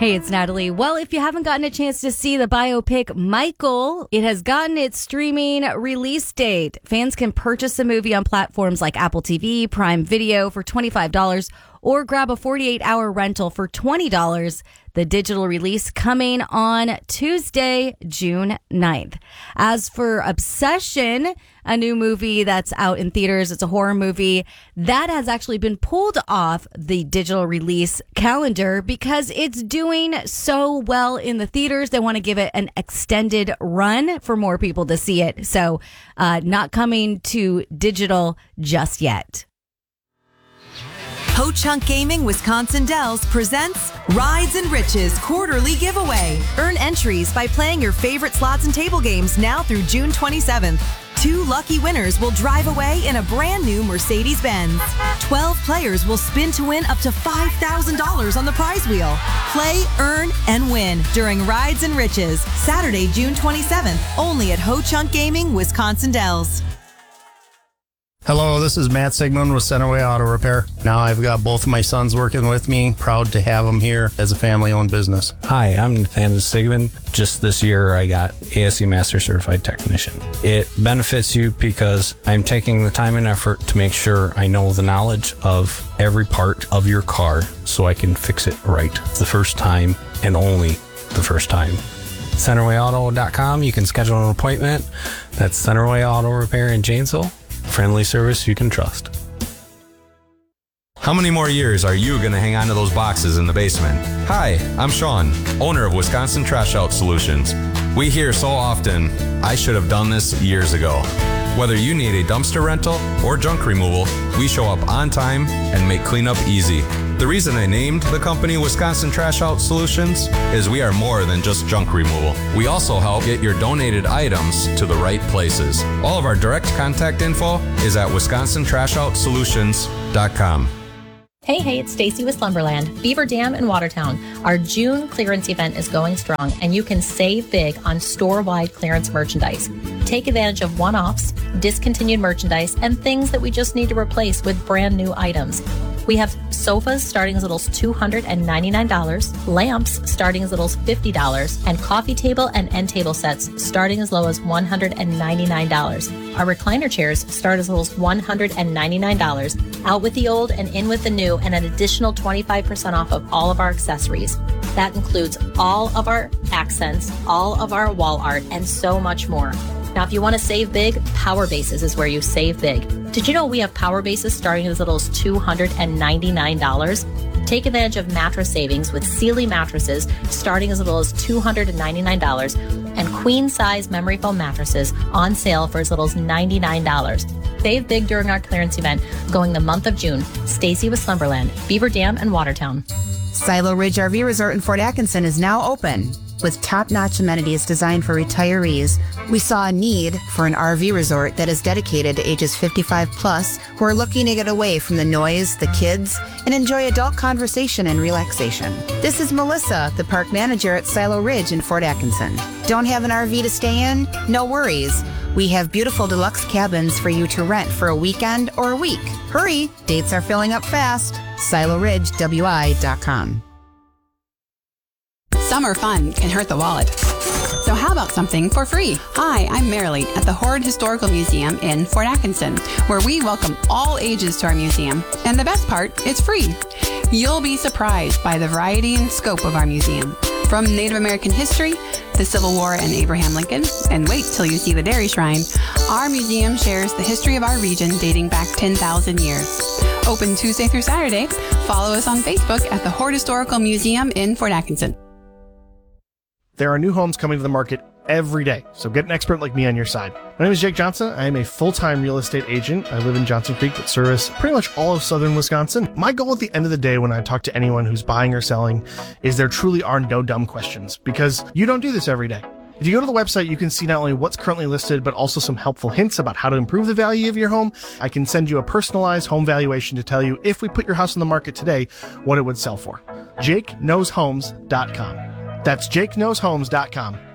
Hey, it's Natalie. Well, if you haven't gotten a chance to see the biopic Michael, it has gotten its streaming release date. Fans can purchase the movie on platforms like Apple TV, Prime Video for $25, or grab a 48-hour rental for $20. The digital release coming on Tuesday, June 9th. As for Obsession, a new movie that's out in theaters, it's a horror movie, that has actually been pulled off the digital release calendar because it's doing so well in the theaters. They want to give it an extended run for more people to see it. So not coming to digital just yet. Ho-Chunk Gaming Wisconsin Dells presents Rides and Riches Quarterly Giveaway. Earn entries by playing your favorite slots and table games now through June 27th. 2 lucky winners will drive away in a brand new Mercedes-Benz. 12 players will spin to win up to $5,000 on the prize wheel. Play, earn, and win during Rides and Riches, Saturday, June 27th, only at Ho-Chunk Gaming Wisconsin Dells. Hello, this is Matt Sigmund with Centerway Auto Repair. Now I've got both of my sons working with me. Proud to have them here as a family-owned business. Hi, I'm Nathaniel Sigmund. Just this year, I got ASE Master Certified Technician. It benefits you because I'm taking the time and effort to make sure I know the knowledge of every part of your car so I can fix it right the first time and only the first time. CenterwayAuto.com, you can schedule an appointment. That's Centerway Auto Repair in Janesville. Friendly service you can trust. How many more years are you going to hang on to those boxes in the basement? Hi, I'm Sean, owner of Wisconsin Trash Out Solutions. We hear so often, I should have done this years ago. Whether you need a dumpster rental or junk removal, we show up on time and make cleanup easy. The reason I named the company Wisconsin Trash Out Solutions is we are more than just junk removal. We also help get your donated items to the right places. All of our direct contact info is at wisconsintrashoutsolutions.com. Hey, it's Stacy with Slumberland, Beaver Dam in Watertown. Our June clearance event is going strong, and you can save big on store-wide clearance merchandise. Take advantage of one-offs, discontinued merchandise, and things that we just need to replace with brand new items. We have sofas starting as little as $299, lamps starting as little as $50, and coffee table and end table sets starting as low as $199. Our recliner chairs start as little as $199. Out with the old and in with the new, and an additional 25% off of all of our accessories. That includes all of our accents, all of our wall art, and so much more. Now, if you want to save big, Power Bases is where you save big. Did you know we have Power Bases starting as little as $299? Take advantage of mattress savings with Sealy mattresses starting as little as $299 and queen-size memory foam mattresses on sale for as little as $99. Save big during our clearance event going the month of June. Stacy with Slumberland, Beaver Dam, and Watertown. Silo Ridge RV Resort in Fort Atkinson is now open. With top-notch amenities designed for retirees, we saw a need for an RV resort that is dedicated to ages 55 plus who are looking to get away from the noise, the kids, and enjoy adult conversation and relaxation. This is Melissa, the park manager at Silo Ridge in Fort Atkinson. Don't have an RV to stay in? No worries. We have beautiful deluxe cabins for you to rent for a weekend or a week. Hurry, dates are filling up fast. SiloRidgeWI.com. Summer fun can hurt the wallet. So how about something for free? Hi, I'm Marilee at the Horde Historical Museum in Fort Atkinson, where we welcome all ages to our museum. And the best part, it's free. You'll be surprised by the variety and scope of our museum. From Native American history, the Civil War and Abraham Lincoln, and wait till you see the Dairy Shrine, our museum shares the history of our region dating back 10,000 years. Open Tuesday through Saturday. Follow us on Facebook at the Horde Historical Museum in Fort Atkinson. There are new homes coming to the market every day, so get an expert like me on your side. My name is Jake Johnson. I am a full-time real estate agent. I live in Johnson Creek, but service pretty much all of southern Wisconsin. My goal at the end of the day when I talk to anyone who's buying or selling is there truly are no dumb questions, because you don't do this every day. If you go to the website, you can see not only what's currently listed, but also some helpful hints about how to improve the value of your home. I can send you a personalized home valuation to tell you if we put your house on the market today, what it would sell for. JakeKnowsHomes.com. That's JakeKnowsHomes.com.